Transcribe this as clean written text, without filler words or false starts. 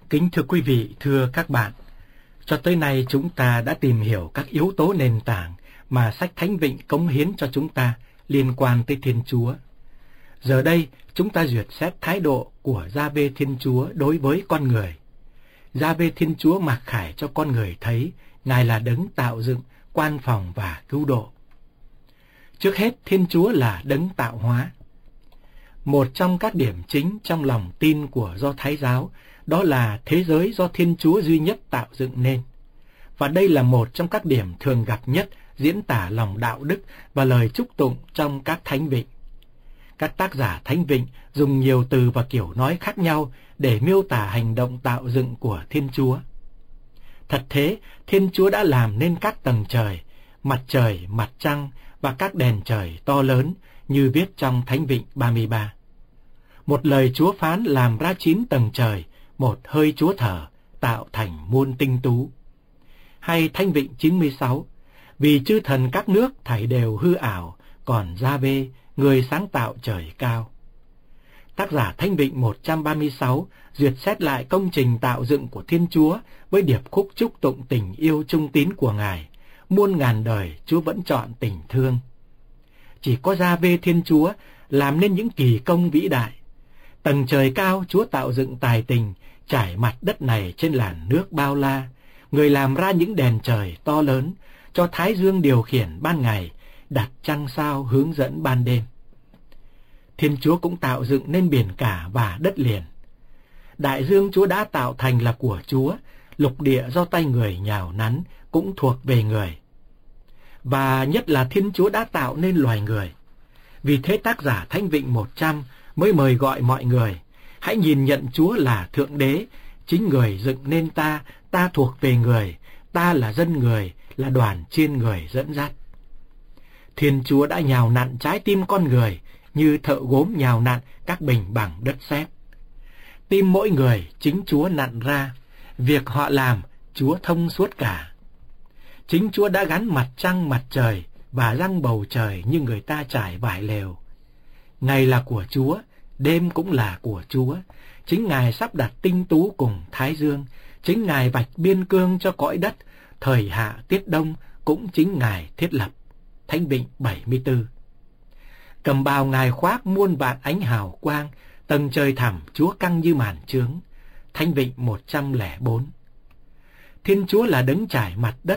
Kính thưa quý vị, thưa các bạn, cho tới nay chúng ta đã tìm hiểu các yếu tố nền tảng mà sách Thánh Vịnh cống hiến cho chúng ta liên quan tới Thiên Chúa. Giờ đây, chúng ta duyệt xét thái độ của Gia-vê Thiên Chúa đối với con người. Gia-vê Thiên Chúa mặc khải cho con người thấy Ngài là đấng tạo dựng, quan phòng và cứu độ. Trước hết, Thiên Chúa là đấng tạo hóa. Một trong các điểm chính trong lòng tin của Do Thái giáo đó là thế giới do Thiên Chúa duy nhất tạo dựng nên. Và đây là một trong các điểm thường gặp nhất diễn tả lòng đạo đức và lời chúc tụng trong các Thánh Vịnh. Các tác giả Thánh Vịnh dùng nhiều từ và kiểu nói khác nhau để miêu tả hành động tạo dựng của Thiên Chúa. Thật thế, Thiên Chúa đã làm nên các tầng trời, mặt trăng và các đèn trời to lớn như viết trong Thánh Vịnh 33. Một lời Chúa phán làm ra 9 tầng trời, một hơi Chúa thở, tạo thành muôn tinh tú. Hay Thánh Vịnh 96, vì chư thần các nước thảy đều hư ảo, còn Gia-vê, người sáng tạo trời cao. Tác giả Thánh Vịnh 136 duyệt xét lại công trình tạo dựng của Thiên Chúa với điệp khúc chúc tụng tình yêu trung tín của Ngài. Muôn ngàn đời Chúa vẫn chọn tình thương. Chỉ có Gia-vê Thiên Chúa làm nên những kỳ công vĩ đại. Tầng trời cao Chúa tạo dựng tài tình, trải mặt đất này trên làn nước bao la. Người làm ra những đèn trời to lớn, cho Thái Dương điều khiển ban ngày, đặt trăng sao hướng dẫn ban đêm. Thiên Chúa cũng tạo dựng nên biển cả và đất liền. Đại dương Chúa đã tạo thành là của Chúa, lục địa do tay người nhào nắn cũng thuộc về người. Và nhất là Thiên Chúa đã tạo nên loài người. Vì thế tác giả Thánh Vịnh 100 mới mời gọi mọi người, hãy nhìn nhận Chúa là Thượng Đế, chính người dựng nên ta thuộc về người, ta là dân người, là đoàn chiên người dẫn dắt. Thiên Chúa đã nhào nặn trái tim con người như thợ gốm nhào nặn các bình bằng đất sét. Tim mỗi người chính Chúa nặn ra, việc họ làm Chúa thông suốt cả. Chính Chúa đã gắn mặt trăng mặt trời và răng bầu trời như người ta trải vải lều. Ngày là của Chúa, đêm cũng là của Chúa. Chính Ngài sắp đặt tinh tú cùng Thái Dương, chính Ngài vạch biên cương cho cõi đất, thời hạ tiết đông cũng chính Ngài thiết lập. Thánh Vịnh 74. Cầm bào Ngài khoác muôn vạn ánh hào quang, tầng trời thẳm Chúa căng như màn chướng. Thánh Vịnh 104. Thiên Chúa là đấng trải mặt đất